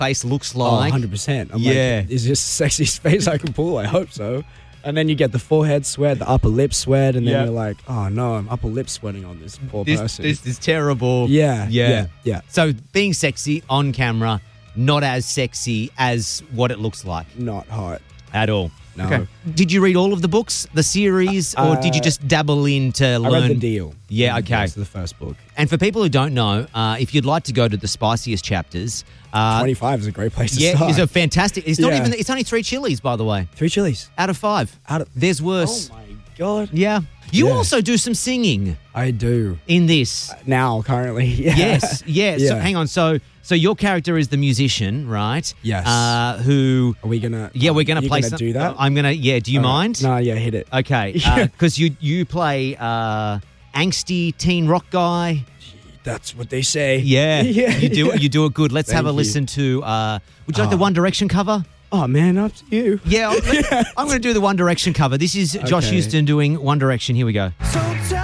face looks Oh, like. 100%. I'm Yeah. like, is this the sexiest face I can pull? I hope so. And then you get the forehead sweat, the upper lip sweat, and then Yeah. you're like, oh no, I'm upper lip sweating on this poor This person. is terrible. Yeah. So being sexy on camera, not as sexy as what it looks like Not hot. at all. No. Okay. Did you read all of the books, the series, or did you just dabble in to learn? I read The Deal. Yeah, okay. It's the first book. And for people who don't know, if you'd like to go to the spiciest chapters, 25 is a great place to yeah, start. it's a fantastic. It's not Yeah. even. It's only 3 chilies, by the way, 3 chilies. out of 5. There's worse. Oh my God. Yeah. You Yeah. also do some singing I do. in this. Now, currently. Yeah. Yes. Yeah. So Yeah. hang on. So your character is the musician, right? Yes. Who? Are we going to... Yeah, we're going to play. do that? I'm going to. Yeah. Do you mind? No, yeah, hit it. Okay. Because you play angsty teen rock guy. That's what they say. Yeah. Yeah. You do it good. Let's have a Thank you. listen to. Would you like the One Direction cover? Oh, man, up to you. Yeah. I'm going to do the One Direction cover. This is Josh Okay. Houston doing One Direction. Here we go. So